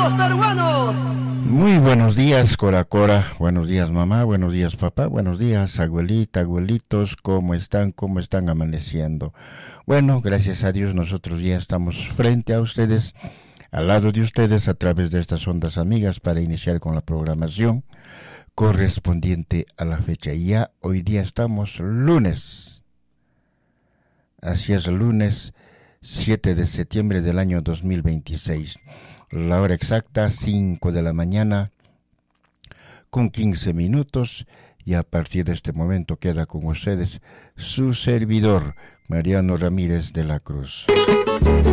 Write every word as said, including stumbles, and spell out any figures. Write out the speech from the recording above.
los peruanos. Muy buenos días, Cora Cora. Buenos días, mamá. Buenos días, papá. Buenos días, abuelita, abuelitos. ¿Cómo están? ¿Cómo están amaneciendo? Bueno, gracias a Dios nosotros ya estamos frente a ustedes, al lado de ustedes a través de estas ondas amigas para iniciar con la programación correspondiente a la fecha. Y ya hoy día estamos lunes. Así es, lunes siete de septiembre del año dos mil veintiséis. La hora exacta, cinco de la mañana, con quince minutos. Y a partir de este momento queda con ustedes su servidor, Mariano Ramírez de la Cruz.